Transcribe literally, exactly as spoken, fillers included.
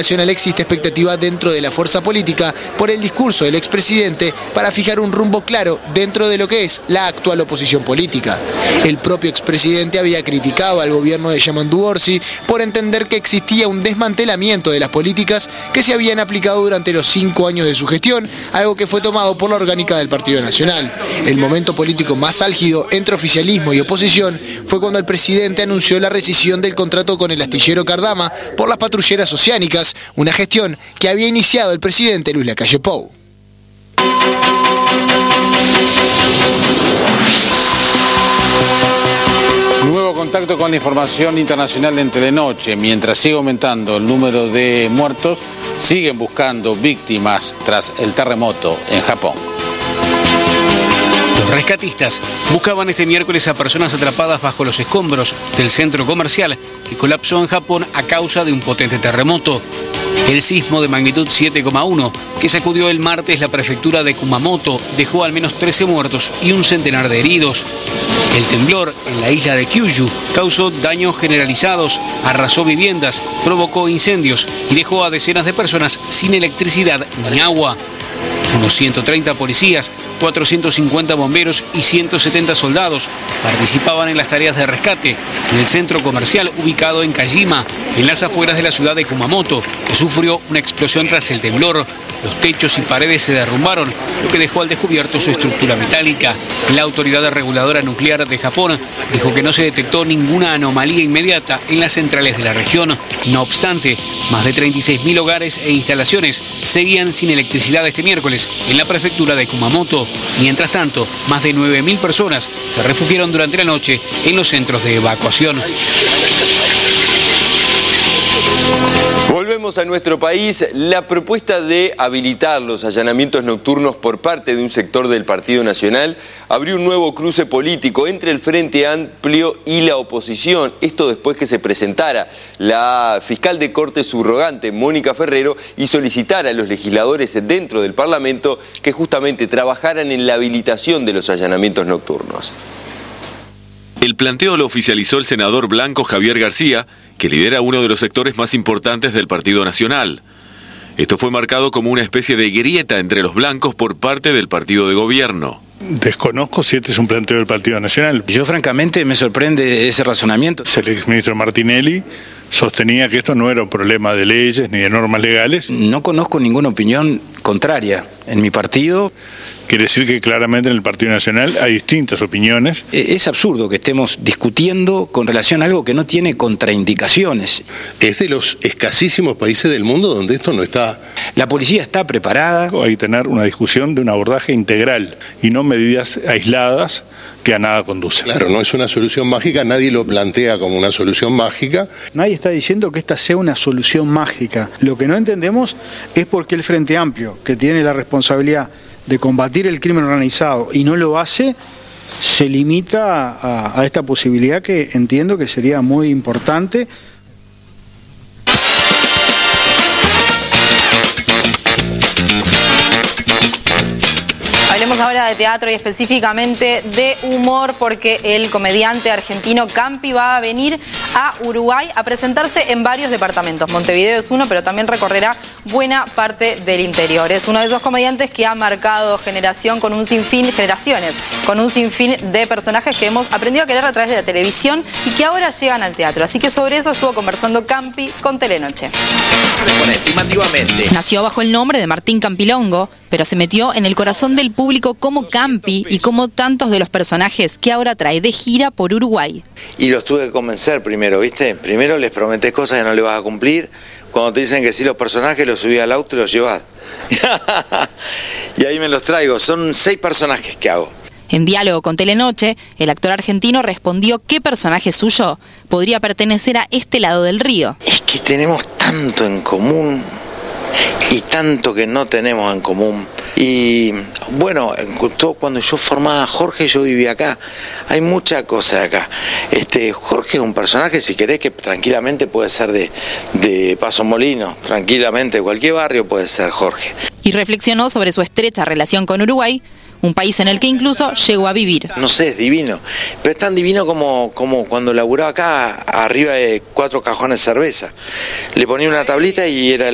Nacional existe expectativa dentro de la fuerza política por el discurso del expresidente para fijar un rumbo claro dentro de lo que es la actual oposición política. El propio expresidente había criticado al gobierno de Yamandu Orsi por entender que existía un desmantelamiento de las políticas que se habían aplicado durante los cinco años de su gestión, algo que fue tomado por la orgánica del Partido Nacional. El momento político más álgido entre oficialismo y oposición fue cuando el presidente anunció la rescisión del contrato con el astillero Cardama por las patrulleras oceánicas, una gestión que había iniciado el presidente Luis Lacalle Pou. Nuevo contacto con la información internacional en Telenoche. Mientras sigue aumentando el número de muertos, siguen buscando víctimas tras el terremoto en Japón. Los rescatistas buscaban este miércoles a personas atrapadas bajo los escombros del centro comercial que colapsó en Japón a causa de un potente terremoto. El sismo de magnitud siete coma uno que sacudió el martes la prefectura de Kumamoto dejó al menos trece muertos y un centenar de heridos. El temblor en la isla de Kyushu causó daños generalizados, arrasó viviendas, provocó incendios y dejó a decenas de personas sin electricidad ni agua. Unos ciento treinta policías, cuatrocientos cincuenta bomberos y ciento setenta soldados participaban en las tareas de rescate en el centro comercial ubicado en Kajima, en las afueras de la ciudad de Kumamoto, que sufrió una explosión tras el temblor. Los techos y paredes se derrumbaron, lo que dejó al descubierto su estructura metálica. La Autoridad Reguladora Nuclear de Japón dijo que no se detectó ninguna anomalía inmediata en las centrales de la región. No obstante, más de treinta y seis mil hogares e instalaciones seguían sin electricidad este miércoles en la prefectura de Kumamoto. Mientras tanto, más de nueve mil personas se refugiaron durante la noche en los centros de evacuación. Volvemos a nuestro país. La propuesta de habilitar los allanamientos nocturnos por parte de un sector del Partido Nacional abrió un nuevo cruce político entre el Frente Amplio y la oposición. Esto después que se presentara la fiscal de Corte subrogante, Mónica Ferrero, y solicitara a los legisladores dentro del Parlamento que justamente trabajaran en la habilitación de los allanamientos nocturnos. El planteo lo oficializó el senador blanco Javier García, que lidera uno de los sectores más importantes del Partido Nacional. Esto fue marcado como una especie de grieta entre los blancos por parte del partido de gobierno. Desconozco si este es un planteo del Partido Nacional. Yo francamente me sorprende ese razonamiento. El exministro Martinelli sostenía que esto no era un problema de leyes ni de normas legales. No conozco ninguna opinión contraria en mi partido. Quiere decir que claramente en el Partido Nacional hay distintas opiniones. Es absurdo que estemos discutiendo con relación a algo que no tiene contraindicaciones. Es de los escasísimos países del mundo donde esto no está. La policía está preparada. Hay que tener una discusión de un abordaje integral y no medidas aisladas que a nada conducen. Claro, no es una solución mágica, nadie lo plantea como una solución mágica. Nadie está diciendo que esta sea una solución mágica. Lo que no entendemos es por qué el Frente Amplio, que tiene la responsabilidad de combatir el crimen organizado y no lo hace, se limita a, a esta posibilidad que entiendo que sería muy importante. Hablemos ahora de teatro y específicamente de humor, porque el comediante argentino Campi va a venir a Uruguay a presentarse en varios departamentos. Montevideo es uno, pero también recorrerá buena parte del interior. Es uno de esos comediantes que ha marcado generación con un sinfín, generaciones, con un sinfín de personajes que hemos aprendido a querer a través de la televisión y que ahora llegan al teatro. Así que sobre eso estuvo conversando Campi con Telenoche. Estimativamente. Nació bajo el nombre de Martín Campilongo, pero se metió en el corazón del público como Campi y como tantos de los personajes que ahora trae de gira por Uruguay. Y los tuve que convencer primero, ¿viste? Primero les prometés cosas que no le vas a cumplir. Cuando te dicen que sí los personajes, los subí al auto y los llevás. Y ahí me los traigo. Son seis personajes que hago. En diálogo con Telenoche, el actor argentino respondió qué personaje suyo podría pertenecer a este lado del río. Es que tenemos tanto en común y tanto que no tenemos en común. Y bueno, cuando yo formaba a Jorge, yo vivía acá. Hay mucha cosa de acá. Este, Jorge es un personaje, si querés, que tranquilamente puede ser de, de Paso Molino, tranquilamente, de cualquier barrio puede ser Jorge. Y reflexionó sobre su estrecha relación con Uruguay, un país en el que incluso llegó a vivir. No sé, es divino, pero es tan divino como, como cuando laburaba acá arriba de cuatro cajones de cerveza. Le ponía una tablita y era